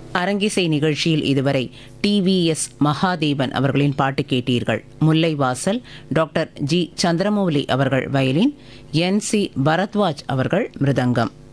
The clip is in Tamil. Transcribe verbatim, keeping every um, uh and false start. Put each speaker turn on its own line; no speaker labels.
அரங்கிசை நிகழ்ச்சியில் இதுவரை டி வி எஸ் மகாதேவன் அவர்களின் பாட்டு கேட்டீர்கள். முல்லைவாசல் டாக்டர் ஜி சந்திரமௌலி அவர்கள் வயலின், என் சி பரத்வாஜ் அவர்கள் மிருதங்கம்.